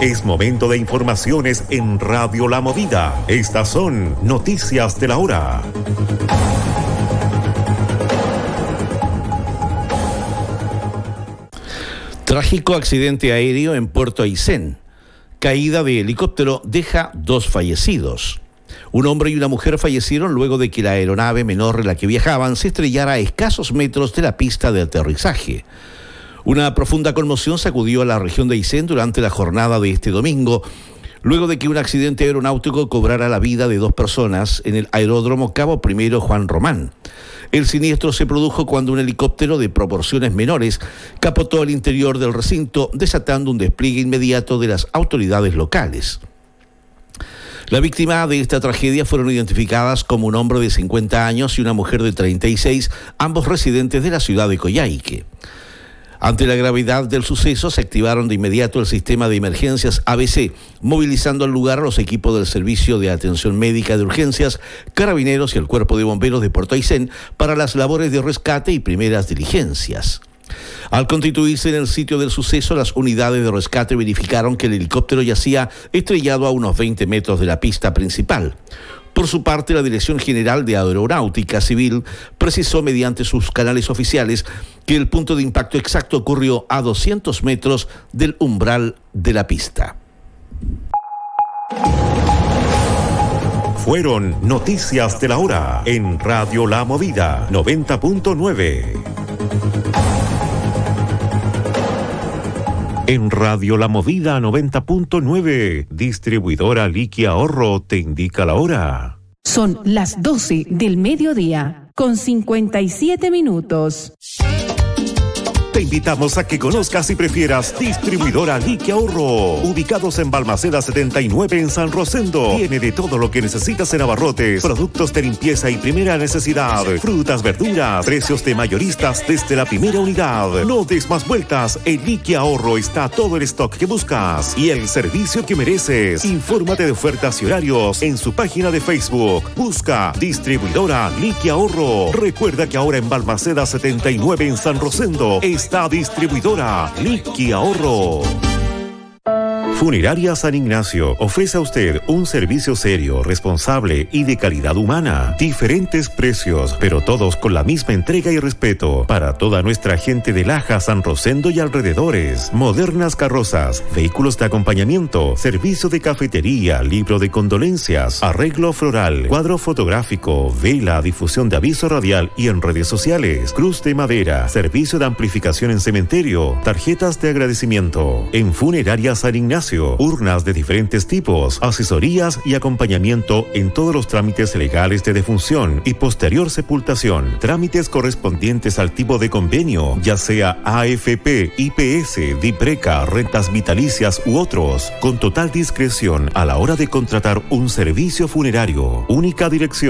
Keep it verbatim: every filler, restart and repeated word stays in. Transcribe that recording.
Es momento de informaciones en Radio La Movida. Estas son noticias de la hora. Trágico accidente aéreo en Puerto Aysén. Caída de helicóptero deja dos fallecidos. Un hombre y una mujer fallecieron luego de que la aeronave menor en la que viajaban se estrellara a escasos metros de la pista de aterrizaje. Una profunda conmoción sacudió a la región de Aysén durante la jornada de este domingo, luego de que un accidente aeronáutico cobrara la vida de dos personas en el aeródromo Cabo Primero Juan Román. El siniestro se produjo cuando un helicóptero de proporciones menores capotó al interior del recinto, desatando un despliegue inmediato de las autoridades locales. La víctima de esta tragedia fueron identificadas como un hombre de cincuenta años y una mujer de treinta y seis, ambos residentes de la ciudad de Coyhaique. Ante la gravedad del suceso, se activaron de inmediato el sistema de emergencias A B C, movilizando al lugar a los equipos del Servicio de Atención Médica de Urgencias, Carabineros y el Cuerpo de Bomberos de Puerto Aysén para las labores de rescate y primeras diligencias. Al constituirse en el sitio del suceso, las unidades de rescate verificaron que el helicóptero yacía estrellado a unos veinte metros de la pista principal. Por su parte, la Dirección General de Aeronáutica Civil precisó mediante sus canales oficiales que el punto de impacto exacto ocurrió a doscientos metros del umbral de la pista. Fueron noticias de la hora en Radio La Movida noventa punto nueve. En Radio La Movida noventa punto nueve, distribuidora Liqui Ahorro te indica la hora. Son las doce del mediodía, con cincuenta y siete minutos. Te invitamos a que conozcas y prefieras Distribuidora Liqui Ahorro. Ubicados en Balmaceda setenta y nueve en San Rosendo. Tiene de todo lo que necesitas en abarrotes, productos de limpieza y primera necesidad, frutas, verduras, precios de mayoristas desde la primera unidad. No des más vueltas, en Liqui Ahorro está todo el stock que buscas y el servicio que mereces. Infórmate de ofertas y horarios en su página de Facebook. Busca Distribuidora Liqui Ahorro. Recuerda que ahora en Balmaceda setenta y nueve en San Rosendo es esta distribuidora Liqui Ahorro. Funeraria San Ignacio ofrece a usted un servicio serio, responsable y de calidad humana. Diferentes precios, pero todos con la misma entrega y respeto para toda nuestra gente de Laja, San Rosendo y alrededores. Modernas carrozas, vehículos de acompañamiento, servicio de cafetería, libro de condolencias, arreglo floral, cuadro fotográfico, vela, difusión de aviso radial y en redes sociales, cruz de madera, servicio de amplificación en cementerio, tarjetas de agradecimiento. En Funeraria San Ignacio, urnas de diferentes tipos, asesorías y acompañamiento en todos los trámites legales de defunción y posterior sepultación, trámites correspondientes al tipo de convenio, ya sea A F P, I P S, DIPRECA, rentas vitalicias u otros, con total discreción a la hora de contratar un servicio funerario. Única dirección: